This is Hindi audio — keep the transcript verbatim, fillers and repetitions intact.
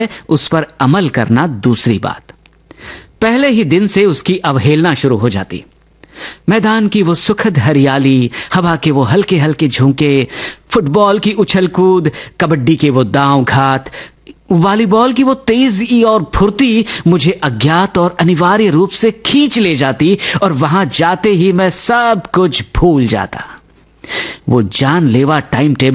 उस पर अमल करना दूसरी बात। पहले ही दिन से उसकी अवहेलना शुरू हो जाती। मैदान की वो सुखद हरियाली, हवा के वो हल्के हल्के झोंके, फुटबॉल की उछल कूद, कबड्डी के वो दांव घात, वॉलीबॉल की वो तेजी और फुर्ती मुझे अज्ञात और अनिवार्य रूप से खींच ले जाती और वहां जाते ही मैं सब कुछ भूल जाता। वो जानलेवा टाइम टेबल